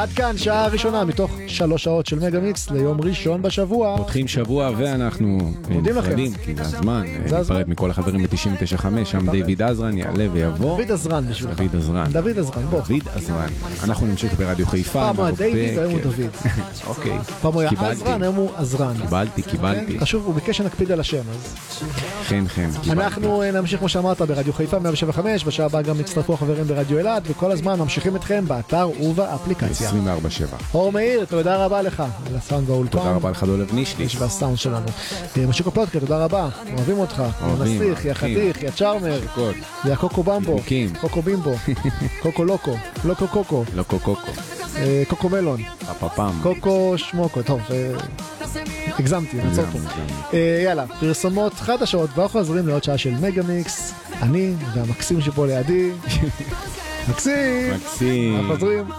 עד כאן שעה ראשונה מתוך 3 שעות של מגה מיקס ליום ראשון בשבוע. פותחים שבוע ואנחנו נפרדים, כי זה הזמן. נפרד מכל החברים ב-99.5, שם דיוויד עזרן יעלה ויבוא. דוד עזרן בשבילך. דוד עזרן, בוא. דוד עזרן. אנחנו נמשיך ברדיו חיפה. פעם הוא דיוויד, היום הוא דוד. אוקיי. פעם הוא היה עזרן, היום הוא עזרן. קיבלתי. חשוב, הוא ביקש שנקפיד על השם, אז... כן. אנחנו נמשיך כמו שאמרת ברדיו חיפה 175, בשעה הבאה גם הצטרפו החברים ברדיו אלעד, וכל הזמן ממשיכים אתכם באתר ובאפליקציה. 24/7. אור מאיר, תודה רבה לך על הסאונד והאולפן. תודה רבה לך דולב נישליש. והסאונד שלנו. משיקו פלוטקה, תודה רבה. אוהבים אותך. נסיך, יא חתיך, יא צ'ארמר. יא קוקו במבו. קוקו בימבו. קוקו לוקו. לוקו קוקו. קוקו מלון. הפפם. קוקו שמוקו. טוב, הגזמתי, נעצור פה. יאללה, פרסומות חדשות, ואנחנו חוזרים לעוד שעה של מגה מיקס. אני והמקסים שפה לידי. מקסים. אנחנו חוזרים.